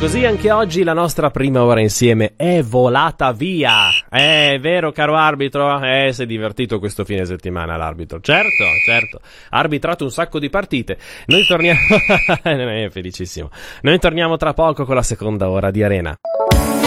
così anche oggi la nostra prima ora insieme è volata via. È vero, caro arbitro? Si è divertito questo fine settimana l'arbitro. Certo. Ha arbitrato un sacco di partite. Noi torniamo... è felicissimo. Noi torniamo tra poco con la seconda ora di Arena.